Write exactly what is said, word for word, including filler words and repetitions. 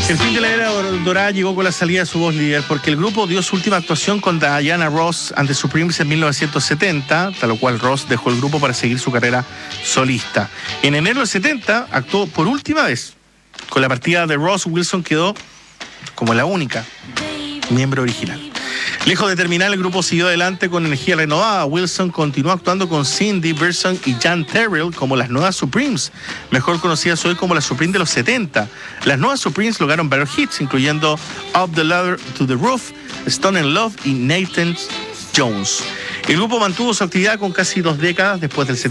El fin de la era dorada llegó con la salida de su voz líder, porque el grupo dio su última actuación con Diana Ross and the Supremes en mil novecientos setenta, tal cual Ross dejó el grupo para seguir su carrera solista. En enero del setenta actuó por última vez. Con la partida de Ross, Wilson quedó como la única miembro original. Lejos de terminar, el grupo siguió adelante con energía renovada. Wilson continuó actuando con Cindy Burson y Jan Terrell como las nuevas Supremes, mejor conocidas hoy como las Supremes de los setenta. Las nuevas Supremes lograron varios hits, incluyendo Up the Ladder to the Roof, Stone in Love y Nathan Jones. El grupo mantuvo su actividad con casi dos décadas después del setenta.